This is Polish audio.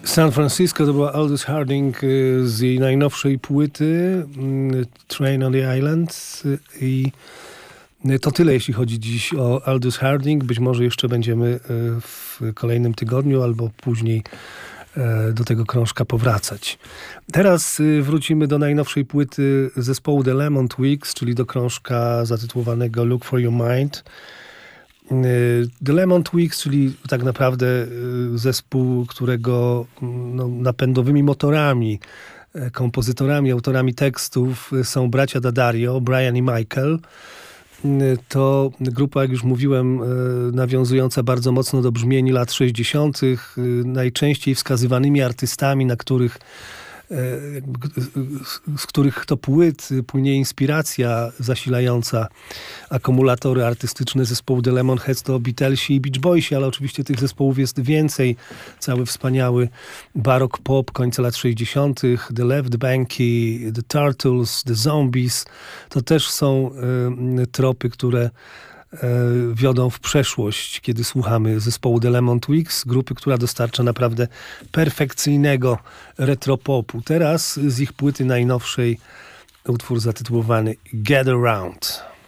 San Francisco to była Aldous Harding z jej najnowszej płyty Train on the Island i to tyle, jeśli chodzi dziś o Aldous Harding. Być może jeszcze będziemy w kolejnym tygodniu albo później do tego krążka powracać. Teraz wrócimy do najnowszej płyty zespołu The Lemon Twigs, czyli do krążka zatytułowanego Look for Your Mind. The Lemon Twigs, czyli tak naprawdę zespół, którego napędowymi motorami, kompozytorami, autorami tekstów są bracia D'Addario, Brian i Michael. To grupa, jak już mówiłem, nawiązująca bardzo mocno do brzmieni lat 60., najczęściej wskazywanymi artystami, z których to płyt płynie inspiracja zasilająca akumulatory artystyczne zespołu The Lemonheads, to Beatlesi i Beach Boysi, ale oczywiście tych zespołów jest więcej. Cały wspaniały barok pop końca lat 60., The Left Banki, The Turtles, The Zombies. To też są tropy, które wiodą w przeszłość, kiedy słuchamy zespołu The Lemon Twigs, grupy, która dostarcza naprawdę perfekcyjnego retropopu. Teraz z ich płyty najnowszej utwór zatytułowany Get Around.